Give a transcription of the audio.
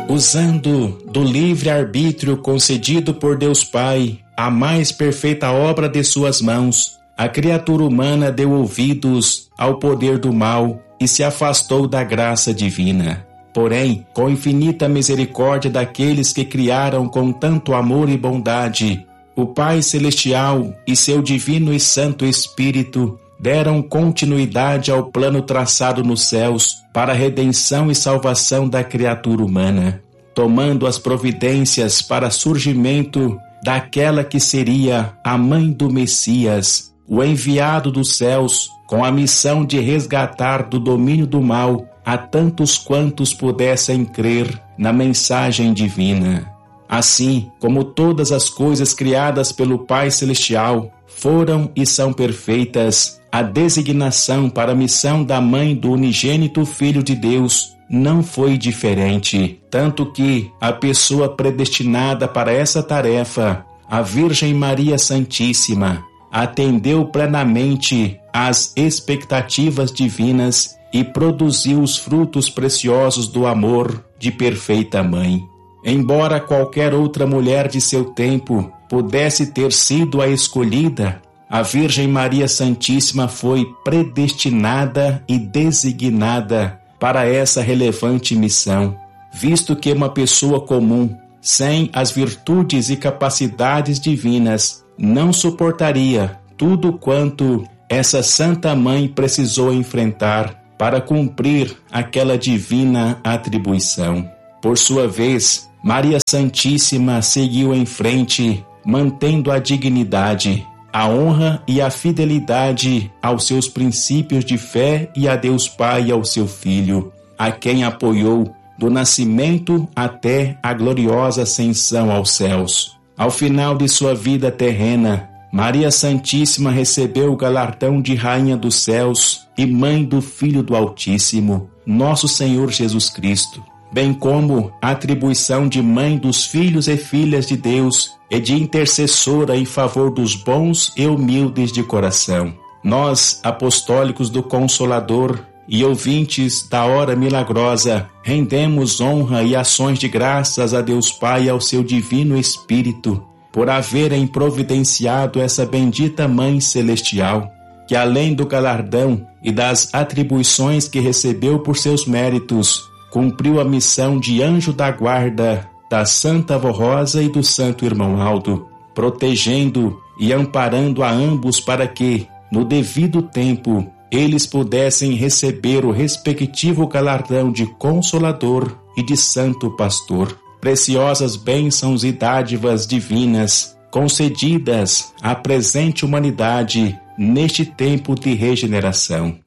Usando do livre-arbítrio concedido por Deus Pai, a mais perfeita obra de suas mãos, a criatura humana deu ouvidos ao poder do mal e se afastou da graça divina. Porém, com infinita misericórdia daqueles que criaram com tanto amor e bondade, o Pai Celestial e seu divino e santo Espírito deram continuidade ao plano traçado nos céus para a redenção e salvação da criatura humana, tomando as providências para surgimento daquela que seria a mãe do Messias, o enviado dos céus, com a missão de resgatar do domínio do mal a tantos quantos pudessem crer na mensagem divina. Assim como todas as coisas criadas pelo Pai Celestial foram e são perfeitas, a designação para a missão da mãe do unigênito Filho de Deus não foi diferente, tanto que a pessoa predestinada para essa tarefa, a Virgem Maria Santíssima, atendeu plenamente às expectativas divinas e produziu os frutos preciosos do amor de perfeita mãe. Embora qualquer outra mulher de seu tempo pudesse ter sido a escolhida, a Virgem Maria Santíssima foi predestinada e designada para essa relevante missão, visto que uma pessoa comum, sem as virtudes e capacidades divinas, não suportaria tudo quanto essa Santa Mãe precisou enfrentar para cumprir aquela divina atribuição. Por sua vez, Maria Santíssima seguiu em frente, mantendo a dignidade, a honra e a fidelidade aos seus princípios de fé e a Deus Pai e ao seu Filho, a quem apoiou do nascimento até a gloriosa ascensão aos céus. Ao final de sua vida terrena, Maria Santíssima recebeu o galardão de Rainha dos Céus e Mãe do Filho do Altíssimo, nosso Senhor Jesus Cristo, bem como a atribuição de Mãe dos filhos e filhas de Deus e de intercessora em favor dos bons e humildes de coração. Nós, apostólicos do Consolador e ouvintes da hora milagrosa, rendemos honra e ações de graças a Deus Pai e ao seu divino Espírito, por haverem providenciado essa bendita Mãe Celestial, que além do galardão e das atribuições que recebeu por seus méritos, cumpriu a missão de anjo da guarda da Santa Avó Rosa e do Santo Irmão Aldo, protegendo e amparando a ambos para que, no devido tempo, eles pudessem receber o respectivo galardão de Consolador e de Santo Pastor. Preciosas bênçãos e dádivas divinas concedidas à presente humanidade neste tempo de regeneração.